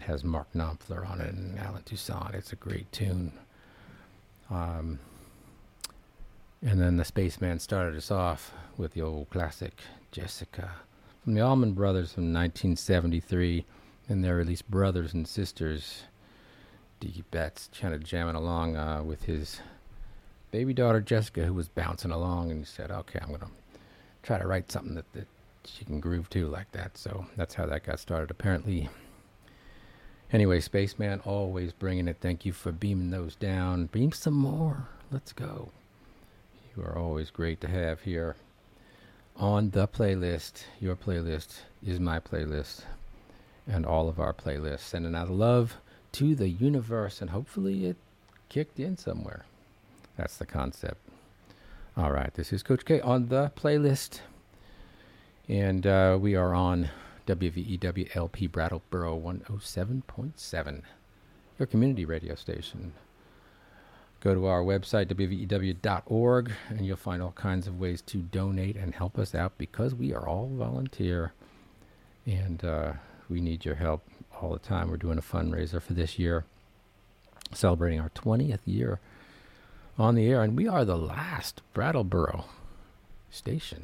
has Mark Knopfler on it and Alan Toussaint. It's a great tune. And then the Spaceman started us off with the old classic, Jessica, from the Allman Brothers from 1973, and their release Brothers and Sisters. Dickie Betts kind of jamming along with his baby daughter Jessica, who was bouncing along, and he said, okay, I'm going to try to write something that she can groove to like that. So that's how that got started, apparently. Anyway, Spaceman, always bringing it. Thank you for beaming those down. Beam some more. Let's go. You are always great to have here on the playlist. Your playlist is my playlist and all of our playlists. Sending out love to the universe, and hopefully it kicked in somewhere. That's the concept. All right, this is Coach K on the playlist. And we are on WVEWLP Brattleboro 107.7, your community radio station. Go to our website, WVEW.org, and you'll find all kinds of ways to donate and help us out, because we are all volunteer, and we need your help all the time. We're doing a fundraiser for this year, celebrating our 20th year on the air, and we are the last Brattleboro station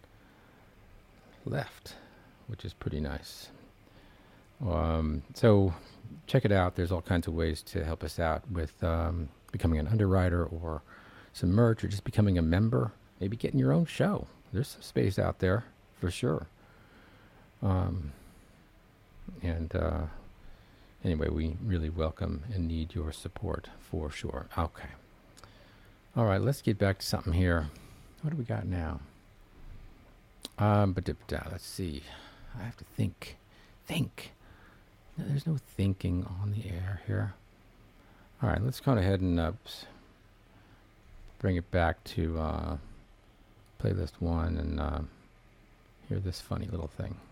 left, which is pretty nice. So check it out. There's all kinds of ways to help us out with becoming an underwriter, or some merch, or just becoming a member, maybe getting your own show. There's some space out there for sure. Anyway, we really welcome and need your support for sure. Okay. All right, let's get back to something here. What do we got now? Let's see. I have to think. No, there's no thinking on the air here. All right, let's go ahead and bring it back to playlist 1 and hear this funny little thing.